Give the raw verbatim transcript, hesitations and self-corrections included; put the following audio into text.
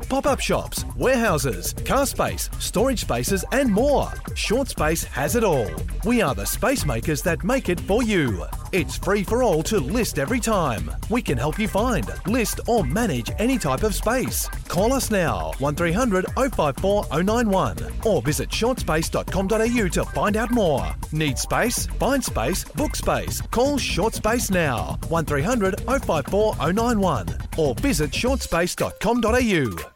pop-up shops, warehouses, car space, storage spaces and more. Short Space has it all. We are the space makers that make it for you. It's free for all to list every time. We can help you find, list or manage any type of space. Call us now, one three hundred oh five four oh nine one or visit short space dot com dot a u to find out more. Need space? Find space, book space. Call Short Space now, one three hundred oh five four oh nine one or visit short space dot com dot a u.